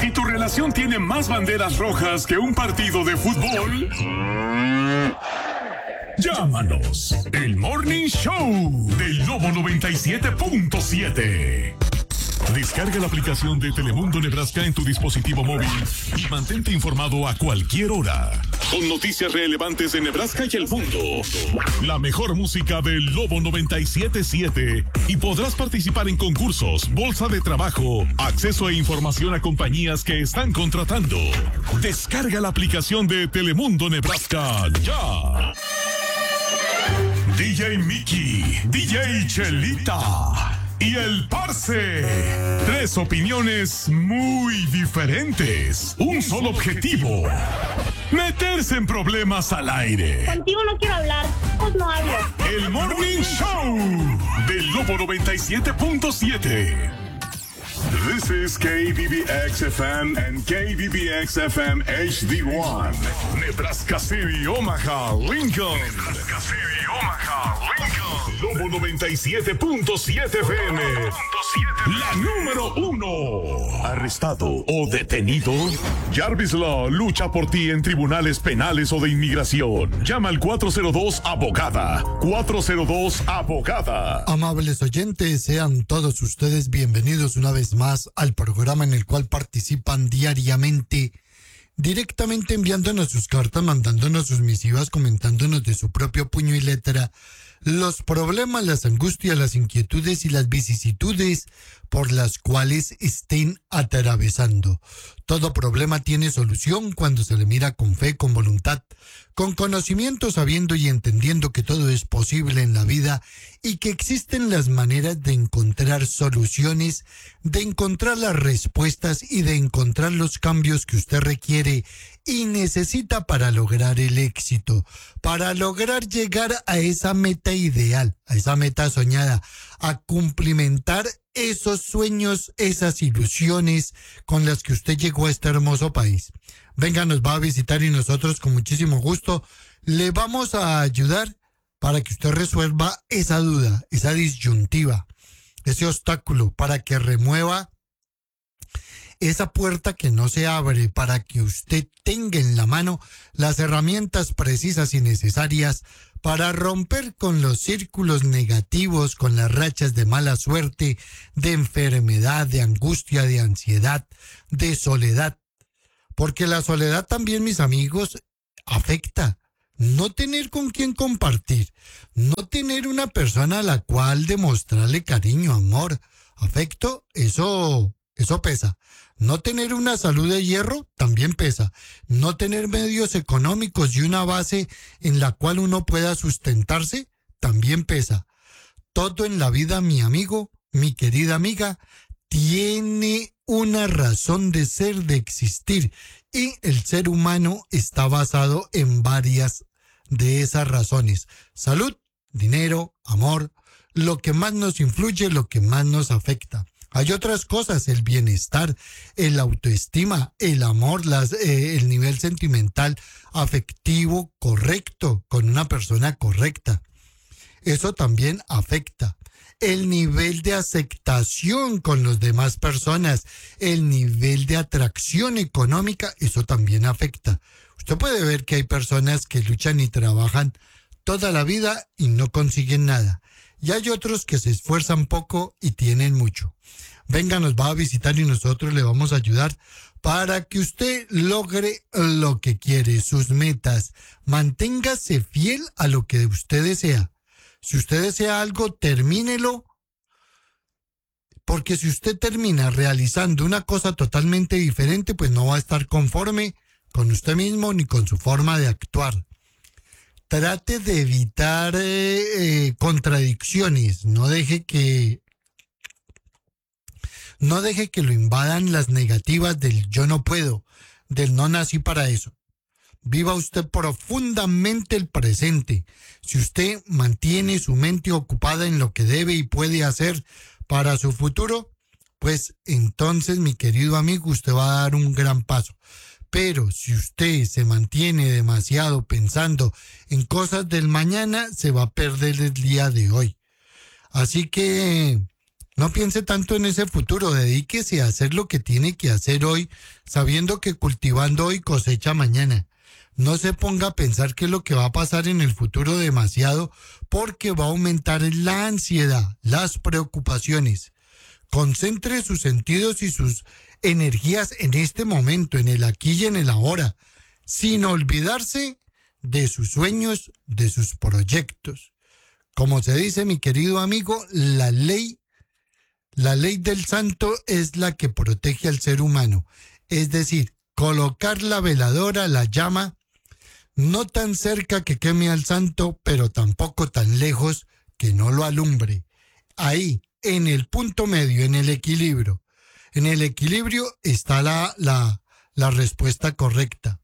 Si tu relación tiene más banderas rojas que un partido de fútbol, llámanos. El Morning Show del Lobo 97.7. Descarga la aplicación de Telemundo Nebraska en tu dispositivo móvil y mantente informado a cualquier hora. Con noticias relevantes de Nebraska y el mundo. La mejor música del Lobo 97.7 y podrás participar en concursos, bolsa de trabajo, acceso e información a compañías que están contratando. Descarga la aplicación de Telemundo Nebraska ya. DJ Mickey, DJ Chelita y el Parce. 3 opiniones muy diferentes. Un solo objetivo: meterse en problemas al aire. Contigo no quiero hablar, pues no hablo. El Morning Show del Lobo 97.7. This is KBBX-FM and KBBX-FM HD1. Nebraska City, Omaha, Lincoln. Nebraska City, Omaha, Lincoln. Lobo 97.7 FM. La número 1. ¿Arrestado o detenido? Jarvis Law lucha por ti en tribunales penales o de inmigración. Llama al 402-ABOGADA. 402-ABOGADA. Amables oyentes, sean todos ustedes bienvenidos una vez más al programa en el cual participan diariamente, directamente enviándonos sus cartas, mandándonos sus misivas, comentándonos de su propio puño y letra los problemas, las angustias, las inquietudes y las vicisitudes por las cuales estén atravesando. Todo problema tiene solución cuando se le mira con fe, con voluntad, con conocimiento, sabiendo y entendiendo que todo es posible en la vida y que existen las maneras de encontrar soluciones, de encontrar las respuestas y de encontrar los cambios que usted requiere y necesita para lograr el éxito, para lograr llegar a esa meta ideal, a esa meta soñada, a cumplimentar esos sueños, esas ilusiones con las que usted llegó a este hermoso país. Venga, nos va a visitar y nosotros con muchísimo gusto le vamos a ayudar para que usted resuelva esa duda, esa disyuntiva, ese obstáculo, para que remueva esa puerta que no se abre, para que usted tenga en la mano las herramientas precisas y necesarias para romper con los círculos negativos, con las rachas de mala suerte, de enfermedad, de angustia, de ansiedad, de soledad. Porque la soledad también, mis amigos, afecta. No tener con quién compartir, no tener una persona a la cual demostrarle cariño, amor, afecto, eso pesa. No tener una salud de hierro también pesa. No tener medios económicos y una base en la cual uno pueda sustentarse también pesa. Todo en la vida, mi amigo, mi querida amiga, tiene una razón de ser, de existir. Y el ser humano está basado en varias de esas razones. Salud, dinero, amor, lo que más nos influye, lo que más nos afecta. Hay otras cosas, el bienestar, el autoestima, el amor, el nivel sentimental, afectivo correcto, con una persona correcta. Eso también afecta. El nivel de aceptación con las demás personas, el nivel de atracción económica, eso también afecta. Usted puede ver que hay personas que luchan y trabajan toda la vida y no consiguen nada. Y hay otros que se esfuerzan poco y tienen mucho. Venga, nos va a visitar y nosotros le vamos a ayudar para que usted logre lo que quiere, sus metas. Manténgase fiel a lo que usted desea. Si usted desea algo, termínelo. Porque si usted termina realizando una cosa totalmente diferente, pues no va a estar conforme con usted mismo ni con su forma de actuar. Trate de evitar contradicciones. No deje que lo invadan las negativas del yo no puedo, del no nací para eso. Viva usted profundamente el presente. Si usted mantiene su mente ocupada en lo que debe y puede hacer para su futuro, pues entonces, mi querido amigo, usted va a dar un gran paso. Pero si usted se mantiene demasiado pensando en cosas del mañana, se va a perder el día de hoy. Así que No piense tanto en ese futuro, dedíquese a hacer lo que tiene que hacer hoy, sabiendo que cultivando hoy cosecha mañana. No se ponga a pensar qué es lo que va a pasar en el futuro demasiado, porque va a aumentar la ansiedad, las preocupaciones. Concentre sus sentidos y sus energías en este momento, en el aquí y en el ahora, sin olvidarse de sus sueños, de sus proyectos. Como se dice, mi querido amigo, la ley del santo es la que protege al ser humano. Es decir, colocar la veladora, la llama, no tan cerca que queme al santo, pero tampoco tan lejos que no lo alumbre. Ahí, en el punto medio, en el equilibrio. En el equilibrio está la respuesta correcta.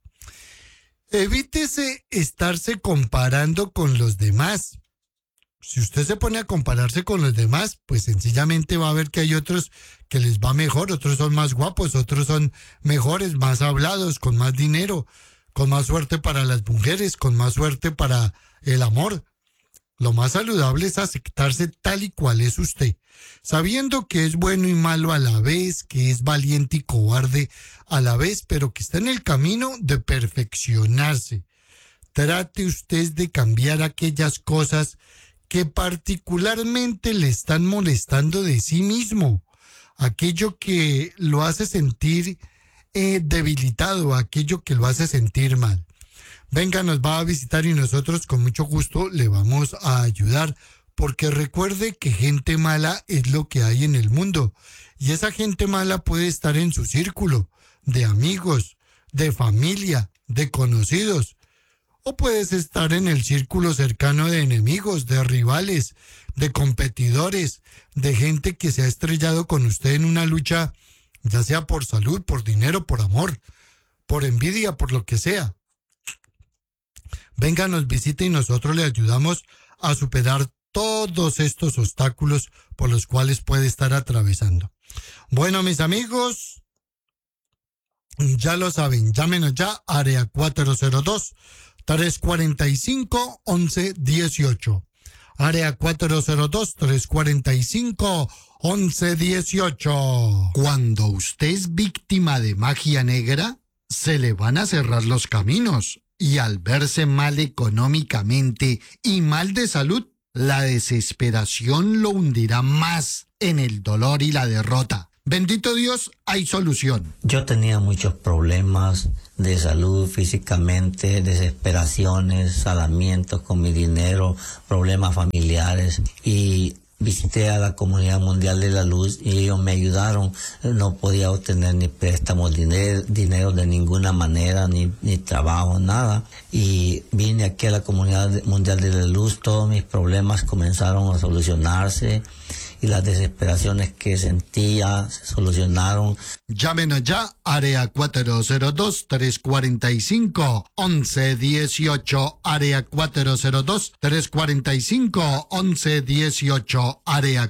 Evítese estarse comparando con los demás. Si usted se pone a compararse con los demás, pues sencillamente va a ver que hay otros que les va mejor, otros son más guapos, otros son mejores, más hablados, con más dinero, con más suerte para las mujeres, con más suerte para el amor. Lo más saludable es aceptarse tal y cual es usted, sabiendo que es bueno y malo a la vez, que es valiente y cobarde a la vez, pero que está en el camino de perfeccionarse. Trate usted de cambiar aquellas cosas que particularmente le están molestando de sí mismo, aquello que lo hace sentir debilitado, aquello que lo hace sentir mal. Venga, nos va a visitar y nosotros con mucho gusto le vamos a ayudar, porque recuerde que gente mala es lo que hay en el mundo, y esa gente mala puede estar en su círculo de amigos, de familia, de conocidos, o puedes estar en el círculo cercano de enemigos, de rivales, de competidores, de gente que se ha estrellado con usted en una lucha, ya sea por salud, por dinero, por amor, por envidia, por lo que sea. Venga, nos visite y nosotros le ayudamos a superar todos estos obstáculos por los cuales puede estar atravesando. Bueno, mis amigos, ya lo saben, llámenos ya, área 402-345-1118. Área 402-345-1118. Cuando usted es víctima de magia negra, se le van a cerrar los caminos. Y al verse mal económicamente y mal de salud, la desesperación lo hundirá más en el dolor y la derrota. Bendito Dios, hay solución. Yo tenía muchos problemas de salud físicamente, desesperaciones, salamientos con mi dinero, problemas familiares, y visité a la Comunidad Mundial de la Luz y ellos me ayudaron. No podía obtener ni préstamos, dinero de ninguna manera, ni trabajo, nada. Y vine aquí a la Comunidad Mundial de la Luz, todos mis problemas comenzaron a solucionarse y las desesperaciones que sentía se solucionaron. Llámenos ya, área 402-345-1118, área 402-345-1118, área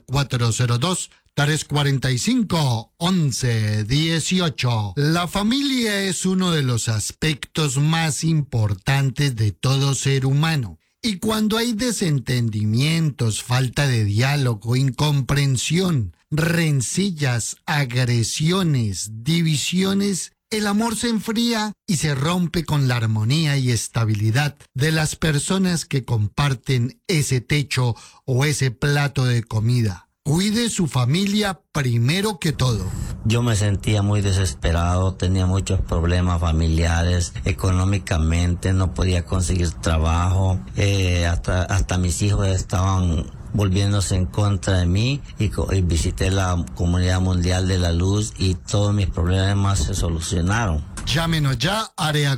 402-345-1118. La familia es uno de los aspectos más importantes de todo ser humano. Y cuando hay desentendimientos, falta de diálogo, incomprensión, rencillas, agresiones, divisiones, el amor se enfría y se rompe con la armonía y estabilidad de las personas que comparten ese techo o ese plato de comida. Cuide su familia primero que todo. Yo me sentía muy desesperado, tenía muchos problemas familiares, económicamente no podía conseguir trabajo, hasta mis hijos estaban volviéndose en contra de mí y visité la Comunidad Mundial de la Luz y todos mis problemas se solucionaron. Llámenos ya, área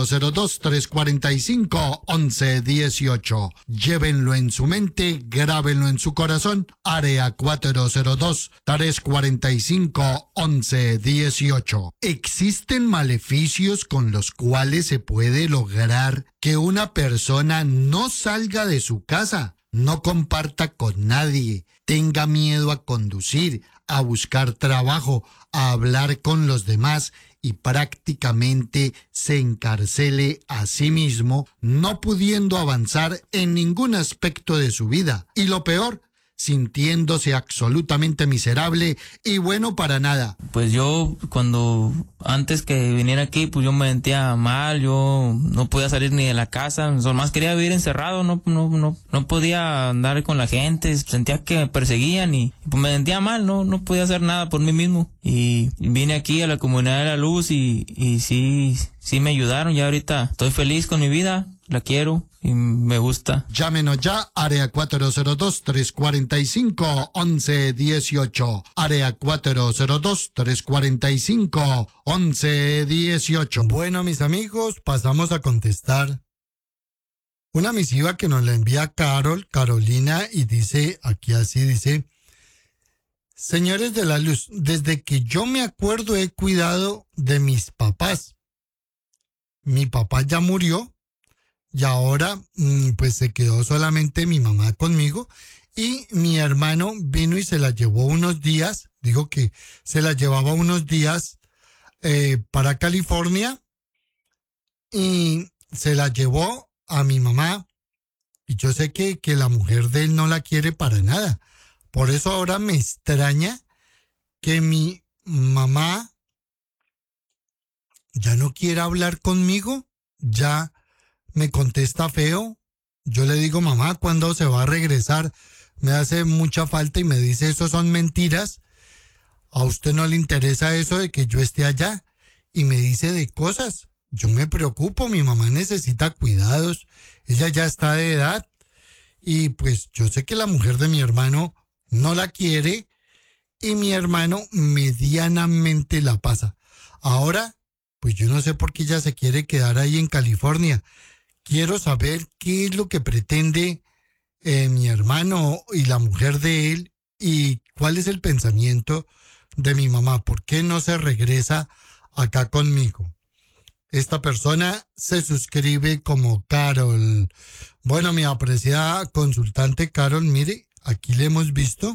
402-345-1118. Llévenlo en su mente, grábenlo en su corazón, área 402-345-1118. Existen maleficios con los cuales se puede lograr que una persona no salga de su casa, no comparta con nadie, tenga miedo a conducir, a buscar trabajo, a hablar con los demás y prácticamente se encarcele a sí mismo, no pudiendo avanzar en ningún aspecto de su vida. Y lo peor, sintiéndose absolutamente miserable y bueno para nada. Pues yo antes que viniera aquí, pues yo me sentía mal, yo no podía salir ni de la casa, más quería vivir encerrado, no podía andar con la gente, sentía que me perseguían y pues me sentía mal, no podía hacer nada por mí mismo. Y vine aquí a la Comunidad de la Luz y sí me ayudaron, ya ahorita estoy feliz con mi vida, la quiero y me gusta. Llámenos ya, área 402-345-1118. Área 402-345-1118. Bueno, mis amigos, pasamos a contestar una misiva que nos la envía Carolina, y dice, aquí así dice: señores de la luz, desde que yo me acuerdo he cuidado de mis papás. Mi papá ya murió. Y ahora, pues se quedó solamente mi mamá conmigo y mi hermano vino y se la llevó unos días, dijo que se la llevaba unos días para California y se la llevó a mi mamá. Y yo sé que la mujer de él no la quiere para nada. Por eso ahora me extraña que mi mamá ya no quiera hablar conmigo, ya me contesta feo. Yo le digo, mamá, ¿cuándo se va a regresar? Me hace mucha falta, y me dice, eso son mentiras. A usted no le interesa eso de que yo esté allá. Y me dice de cosas. Yo me preocupo, mi mamá necesita cuidados. Ella ya está de edad. Y pues yo sé que la mujer de mi hermano no la quiere. Y mi hermano medianamente la pasa. Ahora, pues yo no sé por qué ella se quiere quedar ahí en California. Quiero saber qué es lo que pretende mi hermano y la mujer de él, y cuál es el pensamiento de mi mamá. ¿Por qué no se regresa acá conmigo? Esta persona se suscribe como Carol. Bueno, mi apreciada consultante Carol, mire, aquí le hemos visto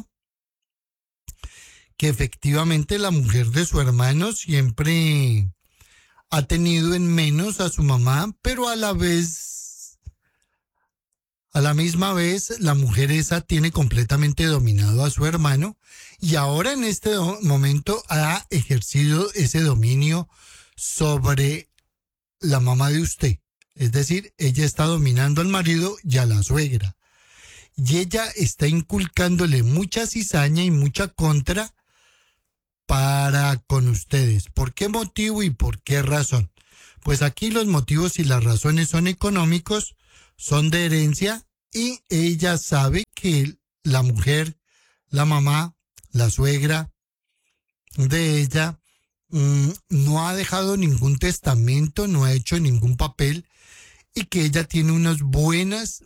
que efectivamente la mujer de su hermano siempre ha tenido en menos a su mamá, pero a la misma vez, la mujer esa tiene completamente dominado a su hermano, y ahora en este momento ha ejercido ese dominio sobre la mamá de usted. Es decir, ella está dominando al marido y a la suegra. Y ella está inculcándole mucha cizaña y mucha contra para con ustedes. ¿Por qué motivo y por qué razón? Pues aquí los motivos y las razones son económicos, son de herencia, y ella sabe que la mujer, la mamá, la suegra de ella no ha dejado ningún testamento, no ha hecho ningún papel, y que ella tiene unas buenas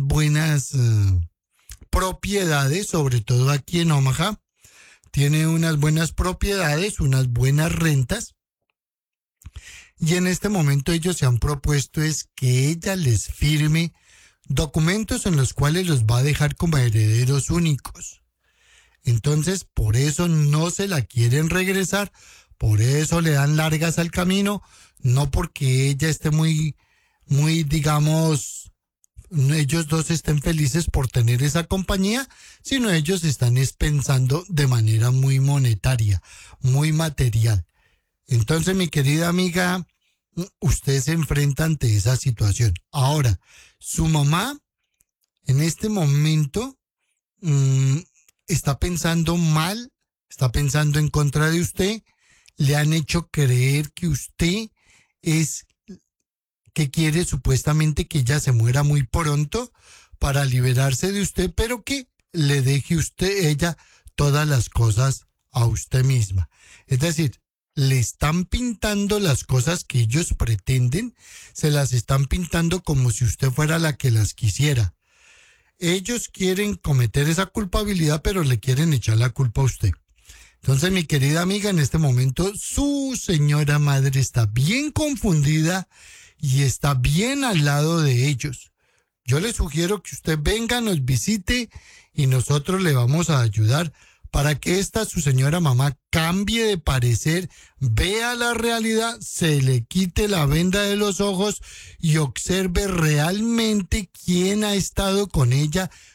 propiedades, sobre todo aquí en Omaha. Tiene unas buenas propiedades, unas buenas rentas, y en este momento ellos se han propuesto es que ella les firme documentos en los cuales los va a dejar como herederos únicos. Entonces, por eso no se la quieren regresar, por eso le dan largas al camino, no porque ella esté muy, digamos, ellos dos estén felices por tener esa compañía, sino ellos están pensando de manera muy monetaria, muy material. Entonces, mi querida amiga, usted se enfrenta ante esa situación. Ahora, su mamá en este momento está pensando mal, está pensando en contra de usted. Le han hecho creer que usted es que quiere supuestamente que ella se muera muy pronto para liberarse de usted, pero que le deje ella todas las cosas a usted misma. Es decir, le están pintando las cosas que ellos pretenden, se las están pintando como si usted fuera la que las quisiera. Ellos quieren cometer esa culpabilidad, pero le quieren echar la culpa a usted. Entonces, mi querida amiga, en este momento su señora madre está bien confundida y está bien al lado de ellos. Yo le sugiero que usted venga, nos visite y nosotros le vamos a ayudar para que su señora mamá cambie de parecer, vea la realidad, se le quite la venda de los ojos y observe realmente quién ha estado con ella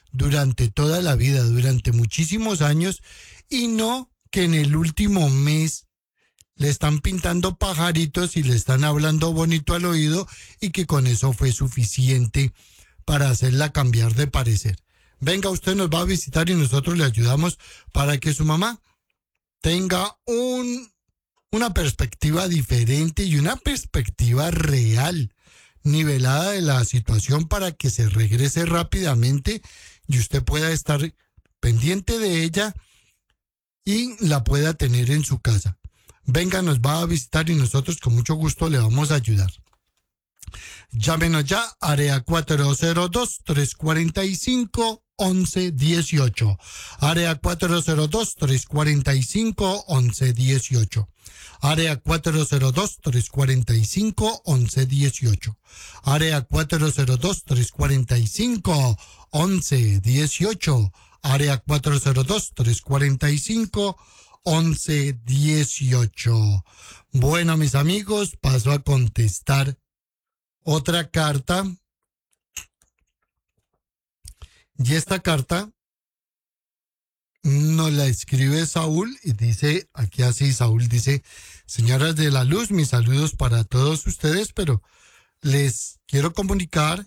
durante toda la vida, durante muchísimos años, y no que en el último mes le están pintando pajaritos y le están hablando bonito al oído y que con eso fue suficiente para hacerla cambiar de parecer. Venga, usted nos va a visitar y nosotros le ayudamos para que su mamá tenga una perspectiva diferente y una perspectiva real, nivelada de la situación para que se regrese rápidamente y usted pueda estar pendiente de ella y la pueda tener en su casa. Venga, nos va a visitar y nosotros con mucho gusto le vamos a ayudar. Llámenos ya, área 402-345-1118. Área 402-345-1118. Área 402-345-1118. Área 402-345-1118. Área 402-345-1118. Bueno, mis amigos, paso a contestar otra carta. Y esta carta nos la escribe Saúl y dice, aquí así Saúl dice: señoras de la luz, mis saludos para todos ustedes, pero les quiero comunicar,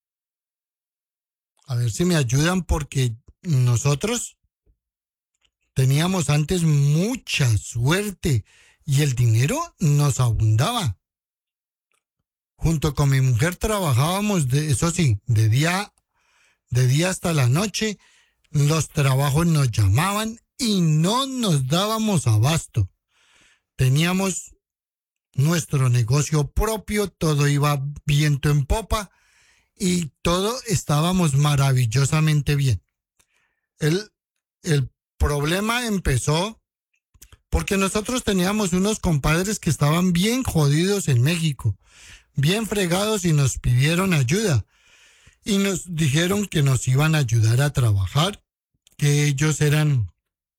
a ver si me ayudan, porque nosotros teníamos antes mucha suerte y el dinero nos abundaba. Junto con mi mujer trabajábamos, eso sí, de día hasta la noche. Los trabajos nos llamaban y no nos dábamos abasto. Teníamos nuestro negocio propio, todo iba viento en popa y todo estábamos maravillosamente bien. El problema empezó porque nosotros teníamos unos compadres que estaban bien jodidos en México, bien fregados, y nos pidieron ayuda. Y nos dijeron que nos iban a ayudar a trabajar, que ellos eran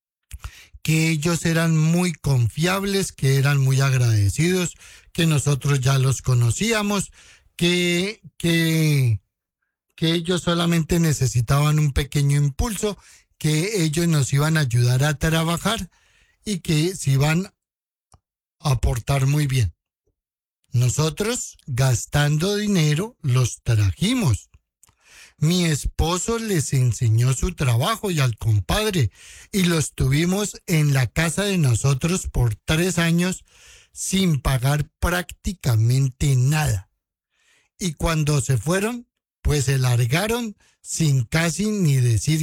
muy confiables, que eran muy agradecidos, que nosotros ya los conocíamos, que ellos solamente necesitaban un pequeño impulso, que ellos nos iban a ayudar a trabajar y que se iban a portar muy bien. Nosotros, gastando dinero, los trajimos. Mi esposo les enseñó su trabajo y al compadre, y los tuvimos en la casa de nosotros por 3 años sin pagar prácticamente nada. Y cuando se fueron, pues se largaron sin casi ni decir